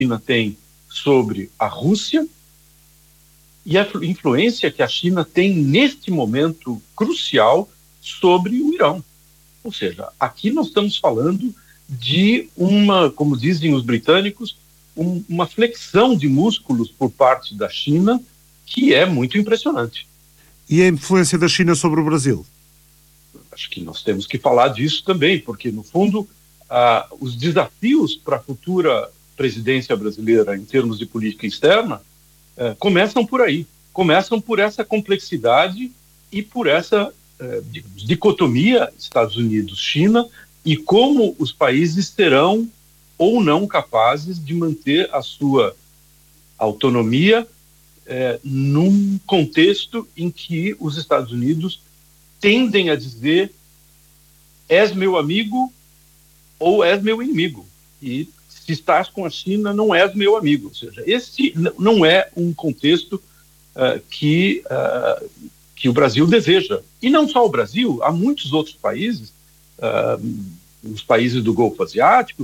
China tem sobre a Rússia e a influência que a China tem neste momento crucial sobre o Irão. Ou seja, aqui nós estamos falando de uma, como dizem os britânicos, uma flexão de músculos por parte da China que é muito impressionante. E a influência da China sobre o Brasil? Acho que nós temos que falar disso também, porque, no fundo, os desafios para a futura presidência brasileira em termos de política externa começam por aí, começam por essa complexidade e por essa dicotomia Estados Unidos-China e como os países serão ou não capazes de manter a sua autonomia num contexto em que os Estados Unidos tendem a dizer és meu amigo ou és meu inimigo. E se estás com a China, não és meu amigo. Ou seja, esse não é um contexto que o Brasil deseja. E não só o Brasil, há muitos outros países, os países do Golfo Asiático,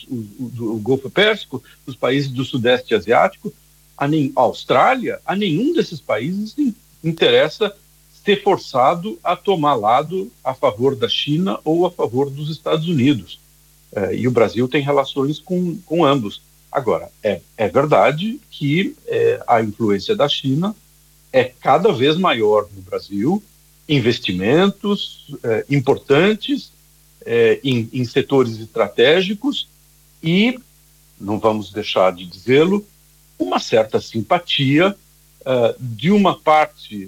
do Golfo Pérsico, os países do Sudeste Asiático, a Austrália, a nenhum desses países interessa ser forçado a tomar lado a favor da China ou a favor dos Estados Unidos. E o Brasil tem relações com ambos. Agora, é verdade que a influência da China é cada vez maior no Brasil, investimentos importantes em setores estratégicos e, não vamos deixar de dizê-lo, uma certa simpatia de uma parte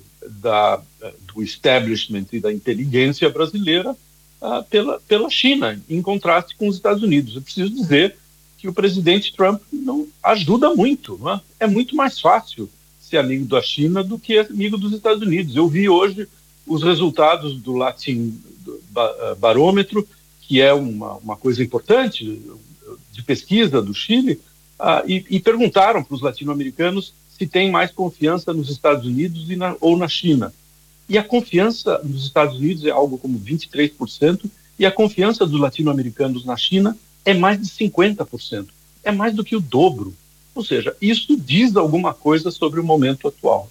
do establishment e da inteligência brasileira pela China, em contraste com os Estados Unidos. Eu preciso dizer que o presidente Trump não ajuda muito, não é? É muito mais fácil ser amigo da China do que amigo dos Estados Unidos. Eu vi hoje os resultados do Latin Barômetro, que é uma coisa importante de pesquisa do Chile, e perguntaram para os latino-americanos se tem mais confiança nos Estados Unidos ou na China. E a confiança nos Estados Unidos é algo como 23%, e a confiança dos latino-americanos na China é mais de 50%. É mais do que o dobro. Ou seja, isso diz alguma coisa sobre o momento atual.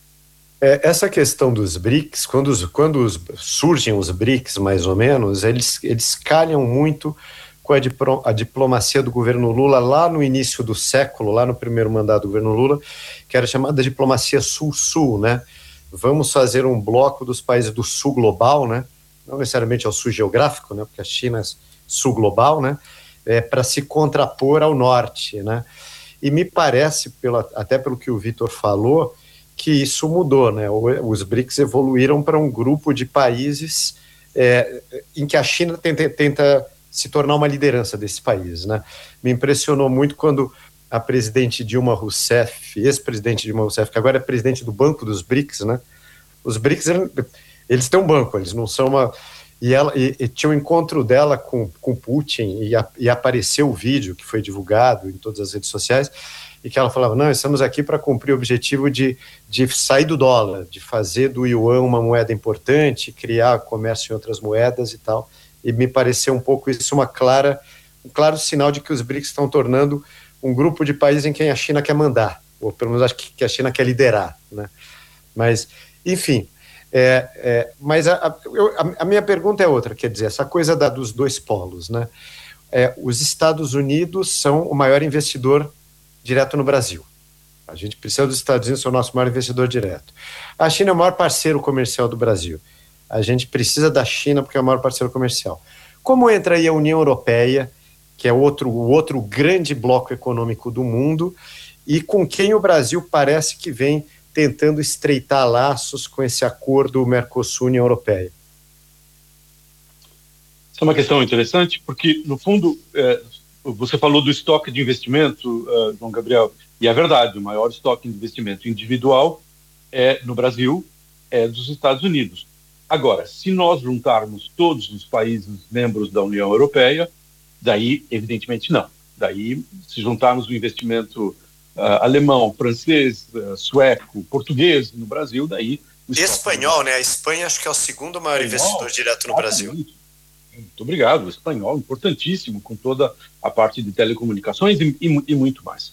Essa questão dos BRICS, quando surgem os BRICS, mais ou menos, eles calham muito com a diplomacia do governo Lula lá no início do século, lá no primeiro mandato do governo Lula, que era chamada diplomacia Sul-Sul, né? Vamos fazer um bloco dos países do Sul global, né? Não necessariamente ao Sul geográfico, né? Porque a China é Sul global, né? Para se contrapor ao Norte, né? E me parece, até pelo que o Vitor falou, que isso mudou, né? Os BRICS evoluíram para um grupo de países em que a China tenta se tornar uma liderança desse país, né? Me impressionou muito quando a presidente Dilma Rousseff, ex-presidente Dilma Rousseff, que agora é presidente do Banco dos BRICS, né? Os BRICS, eles têm um banco, eles não são uma... E tinha um encontro dela com Putin e apareceu o vídeo que foi divulgado em todas as redes sociais e que ela falava, não, estamos aqui para cumprir o objetivo de sair do dólar, de fazer do yuan uma moeda importante, criar comércio em outras moedas e tal. E me pareceu um pouco isso um claro sinal de que os BRICS estão tornando um grupo de países em quem a China quer mandar, ou pelo menos acho que a China quer liderar, né? Mas, enfim, mas a minha pergunta é outra, quer dizer, essa coisa dos dois polos, né? Os Estados Unidos são o maior investidor direto no Brasil. A gente precisa dos Estados Unidos ser o nosso maior investidor direto. A China é o maior parceiro comercial do Brasil. A gente precisa da China porque é o maior parceiro comercial. Como entra aí a União Europeia, que é o outro grande bloco econômico do mundo, e com quem o Brasil parece que vem tentando estreitar laços com esse acordo Mercosul-União Europeia? Essa é uma questão interessante, porque, no fundo, você falou do estoque de investimento, João Gabriel, e é verdade, o maior estoque de investimento individual no Brasil é dos Estados Unidos. Agora, se nós juntarmos todos os países membros da União Europeia, daí, evidentemente, não. Daí, se juntarmos o investimento alemão, francês, sueco, português no Brasil, daí... Espanhol, né? A Espanha acho que é o segundo maior investidor direto no Brasil. Muito obrigado. O espanhol, importantíssimo, com toda a parte de telecomunicações e muito mais.